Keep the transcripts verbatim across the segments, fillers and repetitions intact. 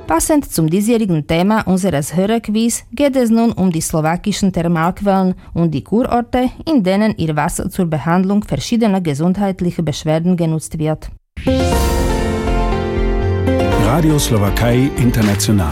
Passend zum diesjährigen Thema unseres Hörerquiz geht es nun um die slowakischen Thermalquellen und die Kurorte, in denen ihr Wasser zur Behandlung verschiedener gesundheitlicher Beschwerden genutzt wird. Radio Slowakei International.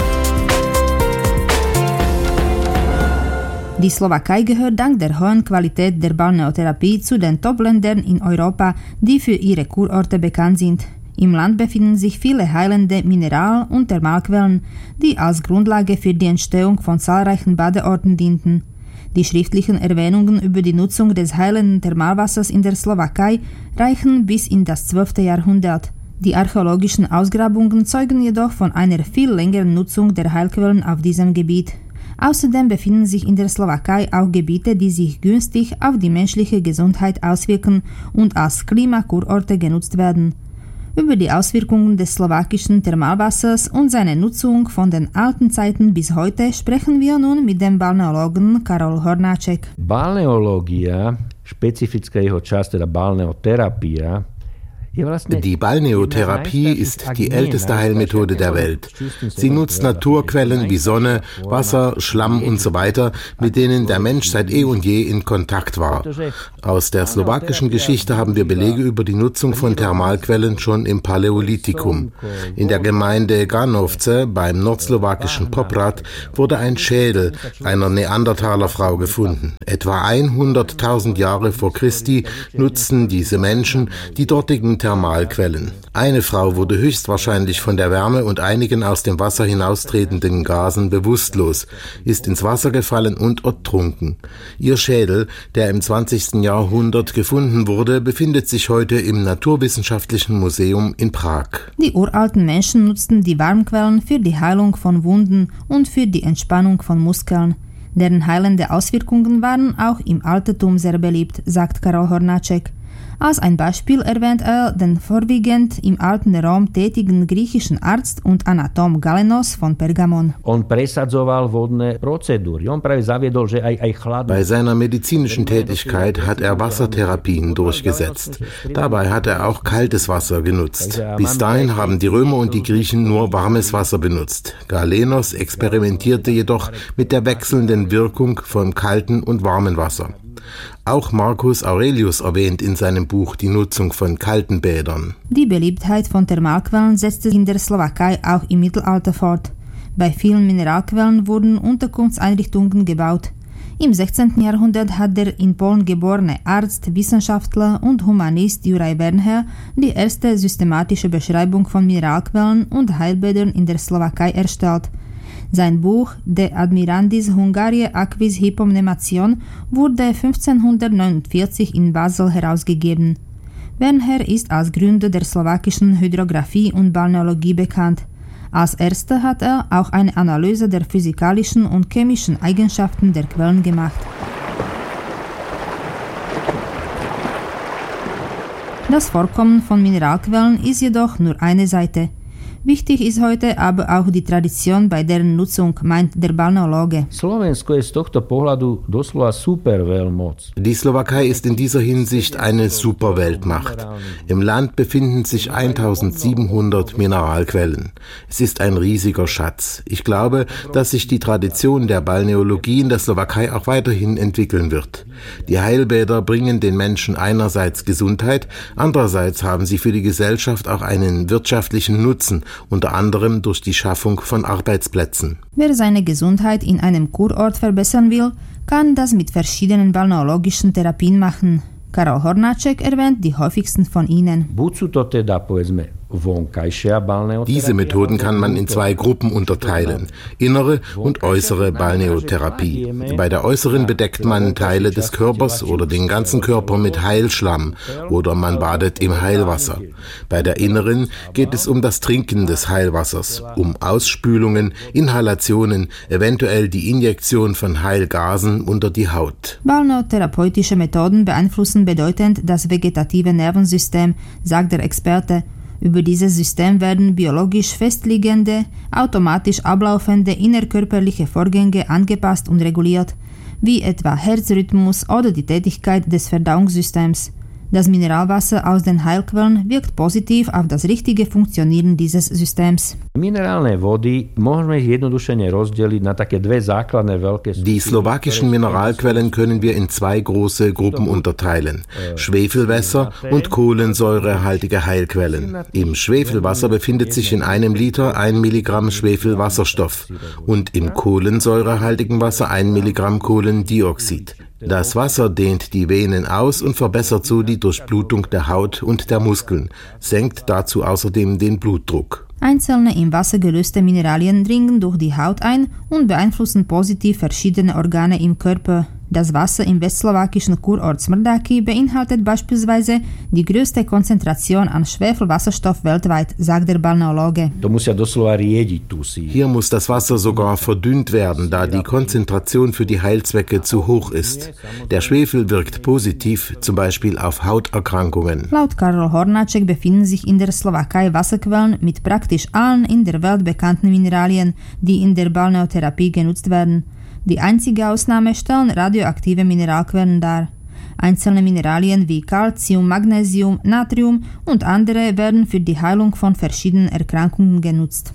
Die Slowakei gehört dank der hohen Qualität der Balneotherapie zu den Top-Ländern in Europa, die für ihre Kurorte bekannt sind. Im Land befinden sich viele heilende Mineral- und Thermalquellen, die als Grundlage für die Entstehung von zahlreichen Badeorten dienten. Die schriftlichen Erwähnungen über die Nutzung des heilenden Thermalwassers in der Slowakei reichen bis in das zwölfte Jahrhundert. Die archäologischen Ausgrabungen zeugen jedoch von einer viel längeren Nutzung der Heilquellen auf diesem Gebiet. Außerdem befinden sich in der Slowakei auch Gebiete, die sich günstig auf die menschliche Gesundheit auswirken und als Klimakurorte genutzt werden. Über die Auswirkungen des slowakischen Thermalwassers und seine Nutzung von den alten Zeiten bis heute sprechen wir nun mit dem Balneologen Karol Hornáček. Balneológia, špecifická jeho časť, teda balneoterapia, Die Balneotherapie ist die älteste Heilmethode der Welt. Sie nutzt Naturquellen wie Sonne, Wasser, Schlamm und so weiter, mit denen der Mensch seit eh und je in Kontakt war. Aus der slowakischen Geschichte haben wir Belege über die Nutzung von Thermalquellen schon im Paläolithikum. In der Gemeinde Ganovce beim nordslowakischen Poprad wurde ein Schädel einer Neandertalerfrau gefunden. Etwa hunderttausend Jahre vor Christi nutzten diese Menschen die dortigen Thermalquellen. Eine Frau wurde höchstwahrscheinlich von der Wärme und einigen aus dem Wasser hinaustretenden Gasen bewusstlos, ist ins Wasser gefallen und ertrunken. Ihr Schädel, der im zwanzigsten Jahrhundert gefunden wurde, befindet sich heute im Naturwissenschaftlichen Museum in Prag. Die uralten Menschen nutzten die Warmquellen für die Heilung von Wunden und für die Entspannung von Muskeln. Deren heilende Auswirkungen waren auch im Altertum sehr beliebt, sagt Karol Hornáček. Als ein Beispiel erwähnt er den vorwiegend im alten Rom tätigen griechischen Arzt und Anatom Galenos von Pergamon. Bei seiner medizinischen Tätigkeit hat er Wassertherapien durchgesetzt. Dabei hat er auch kaltes Wasser genutzt. Bis dahin haben die Römer und die Griechen nur warmes Wasser benutzt. Galenos experimentierte jedoch mit der wechselnden Wirkung von kaltem und warmem Wasser. Auch Marcus Aurelius erwähnt in seinem Buch die Nutzung von kalten Bädern. Die Beliebtheit von Thermalquellen setzte sich in der Slowakei auch im Mittelalter fort. Bei vielen Mineralquellen wurden Unterkunftseinrichtungen gebaut. Im sechzehnten Jahrhundert hat der in Polen geborene Arzt, Wissenschaftler und Humanist Juraj Wernher die erste systematische Beschreibung von Mineralquellen und Heilbädern in der Slowakei erstellt. Sein Buch De Admirandis Hungariae Aquis Hypomnemation wurde fünfzehnhundertneunundvierzig in Basel herausgegeben. Wernher ist als Gründer der slowakischen Hydrographie und Balneologie bekannt. Als erster hat er auch eine Analyse der physikalischen und chemischen Eigenschaften der Quellen gemacht. Das Vorkommen von Mineralquellen ist jedoch nur eine Seite. Wichtig ist heute aber auch die Tradition bei deren Nutzung, meint der Balneologe. Die Slowakei ist in dieser Hinsicht eine Superweltmacht. Im Land befinden sich eintausendsiebenhundert Mineralquellen. Es ist ein riesiger Schatz. Ich glaube, dass sich die Tradition der Balneologie in der Slowakei auch weiterhin entwickeln wird. Die Heilbäder bringen den Menschen einerseits Gesundheit, andererseits haben sie für die Gesellschaft auch einen wirtschaftlichen Nutzen, unter anderem durch die Schaffung von Arbeitsplätzen. Wer seine Gesundheit in einem Kurort verbessern will, kann das mit verschiedenen balneologischen Therapien machen. Karol Hornáček erwähnt die häufigsten von ihnen. Diese Methoden kann man in zwei Gruppen unterteilen, innere und äußere Balneotherapie. Bei der äußeren bedeckt man Teile des Körpers oder den ganzen Körper mit Heilschlamm oder man badet im Heilwasser. Bei der inneren geht es um das Trinken des Heilwassers, um Ausspülungen, Inhalationen, eventuell die Injektion von Heilgasen unter die Haut. Balneotherapeutische Methoden beeinflussen bedeutend das vegetative Nervensystem, sagt der Experte. Über dieses System werden biologisch festliegende, automatisch ablaufende innerkörperliche Vorgänge angepasst und reguliert, wie etwa Herzrhythmus oder die Tätigkeit des Verdauungssystems. Das Mineralwasser aus den Heilquellen wirkt positiv auf das richtige Funktionieren dieses Systems. Minerálne vody môžeme jednodušene rozdeliť na také dve základné veľké. Die slowakischen Mineralquellen können wir in zwei große Gruppen unterteilen: Schwefelwässer und kohlensäurehaltige Heilquellen. Im Schwefelwasser befindet sich in einem Liter ein Milligramm Schwefelwasserstoff und im kohlensäurehaltigen Wasser ein Milligramm Kohlendioxid. Das Wasser dehnt die Venen aus und verbessert so die Durchblutung der Haut und der Muskeln, senkt dazu außerdem den Blutdruck. Einzelne im Wasser gelöste Mineralien dringen durch die Haut ein und beeinflussen positiv verschiedene Organe im Körper. Das Wasser im westslowakischen Kurort Smrdáky beinhaltet beispielsweise die größte Konzentration an Schwefelwasserstoff weltweit, sagt der Balneologe. Hier muss das Wasser sogar verdünnt werden, da die Konzentration für die Heilzwecke zu hoch ist. Der Schwefel wirkt positiv, zum Beispiel auf Hauterkrankungen. Laut Karol Hornáček befinden sich in der Slowakei Wasserquellen mit praktisch allen in der Welt bekannten Mineralien, die in der Balneotherapie genutzt werden. Die einzige Ausnahme stellen radioaktive Mineralquellen dar. Einzelne Mineralien wie Calcium, Magnesium, Natrium und andere werden für die Heilung von verschiedenen Erkrankungen genutzt.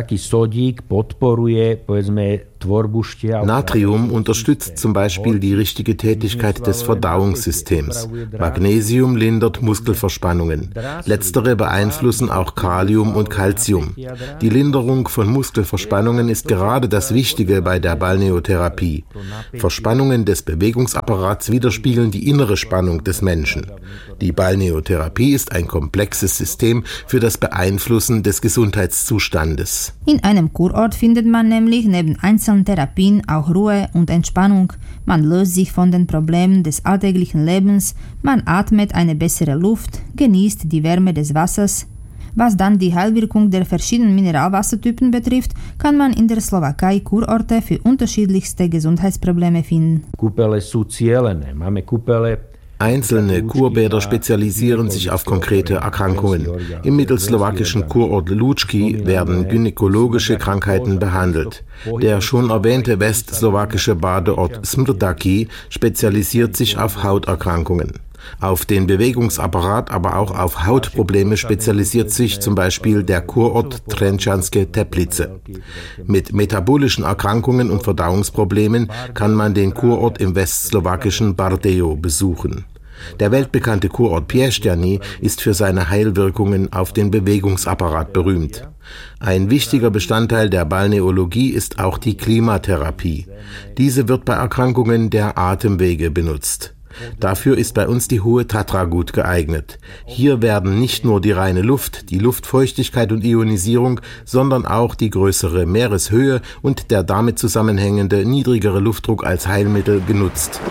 Natrium unterstützt zum Beispiel die richtige Tätigkeit des Verdauungssystems. Magnesium lindert Muskelverspannungen. Letztere beeinflussen auch Kalium und Calcium. Die Linderung von Muskelverspannungen ist gerade das Wichtige bei der Balneotherapie. Verspannungen des Bewegungsapparats widerspiegeln die innere Spannung des Menschen. Die Balneotherapie ist ein komplexes System für das Beeinflussen des Gesundheitszustandes. In einem Kurort findet man nämlich neben einzelnen Therapien auch Ruhe und Entspannung. Man löst sich von den Problemen des alltäglichen Lebens, man atmet eine bessere Luft, genießt die Wärme des Wassers. Was dann die Heilwirkung der verschiedenen Mineralwassertypen betrifft, kann man in der Slowakei Kurorte für unterschiedlichste Gesundheitsprobleme finden. Kúpele sú cielené. Máme kúpele. Einzelne Kurbäder spezialisieren sich auf konkrete Erkrankungen. Im mittelslowakischen Kurort Lúčky werden gynäkologische Krankheiten behandelt. Der schon erwähnte westslowakische Badeort Smrdáky spezialisiert sich auf Hauterkrankungen. Auf den Bewegungsapparat, aber auch auf Hautprobleme spezialisiert sich zum Beispiel der Kurort Trenčanske Teplice. Mit metabolischen Erkrankungen und Verdauungsproblemen kann man den Kurort im westslowakischen Bardejov besuchen. Der weltbekannte Kurort Piešťany ist für seine Heilwirkungen auf den Bewegungsapparat berühmt. Ein wichtiger Bestandteil der Balneologie ist auch die Klimatherapie. Diese wird bei Erkrankungen der Atemwege benutzt. Dafür ist bei uns die Hohe Tatra gut geeignet. Hier werden nicht nur die reine Luft, die Luftfeuchtigkeit und Ionisierung, sondern auch die größere Meereshöhe und der damit zusammenhängende niedrigere Luftdruck als Heilmittel genutzt.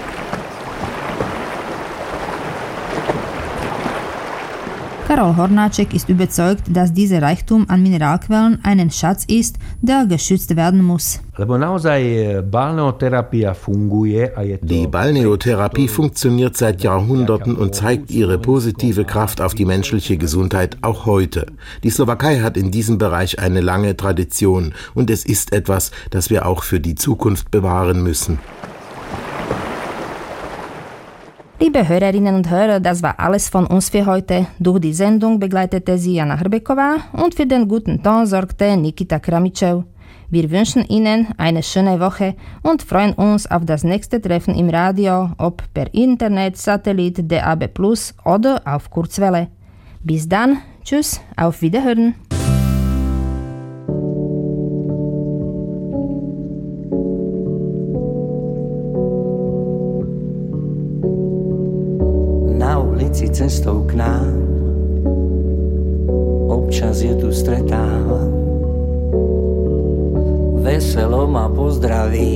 Karol Hornáček ist überzeugt, dass dieser Reichtum an Mineralquellen ein Schatz ist, der geschützt werden muss. Die Balneotherapie funktioniert seit Jahrhunderten und zeigt ihre positive Kraft auf die menschliche Gesundheit auch heute. Die Slowakei hat in diesem Bereich eine lange Tradition und es ist etwas, das wir auch für die Zukunft bewahren müssen. Liebe Hörerinnen und Hörer, das war alles von uns für heute. Durch die Sendung begleitete sie Jana Hrbeková und für den guten Ton sorgte Nikita Kramičev. Wir wünschen Ihnen eine schöne Woche und freuen uns auf das nächste Treffen im Radio, ob per Internet, Satellit, D A B plus oder auf Kurzwelle. Bis dann, tschüss, auf Wiederhören. Cestou k nám občas je tu stretávam, veselo ma pozdraví.